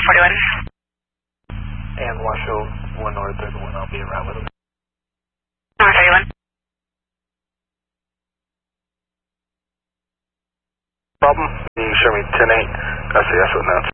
41. And Washoe 1 North 31, I'll be around with him. North 31. Problem? Can you show me 10-8? I see, that's what now.